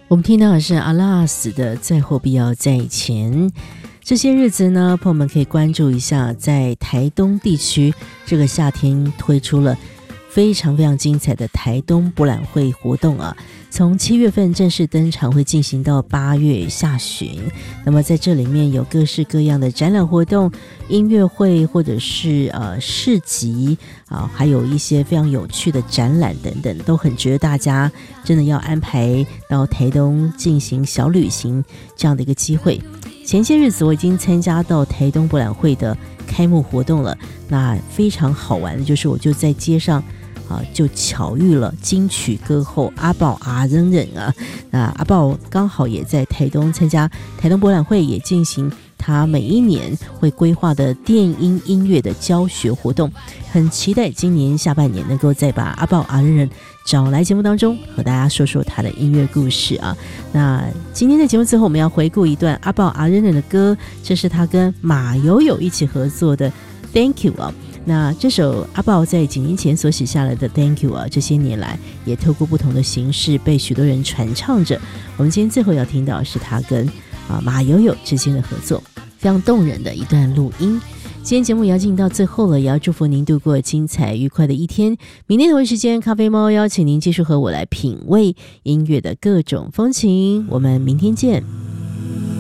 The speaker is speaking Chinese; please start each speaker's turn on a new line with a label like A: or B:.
A: 我们听到的是阿拉斯的在后必要在前。这些日子呢，朋友们可以关注一下，在台东地区这个夏天推出了非常非常精彩的台东博览会活动啊，从7月份正式登场，会进行到8月下旬。那么在这里面有各式各样的展览活动、音乐会或者是市集啊，还有一些非常有趣的展览等等，都很值得大家真的要安排到台东进行小旅行这样的一个机会。前些日子我已经参加到台东博览会的开幕活动了，那非常好玩的就是我就在街上就巧遇了金曲歌后阿爆阿扔人啊，那阿爆刚好也在台东参加台东博览会，也进行他每一年会规划的电音音乐的教学活动，很期待今年下半年能够再把阿爆阿扔人找来节目当中和大家说说他的音乐故事啊。那今天的节目最后我们要回顾一段阿爆阿扔人的歌，这是他跟马友友一起合作的 Thank You 啊。那这首阿爆在几年前所写下来的 Thank You 啊，这些年来也透过不同的形式被许多人传唱着。我们今天最后要听到的是他跟马友友之间的合作，非常动人的一段录音。今天节目也要进到最后了，也要祝福您度过精彩愉快的一天。明天同一时间，咖啡猫邀请您继续和我来品味音乐的各种风情。我们明天见。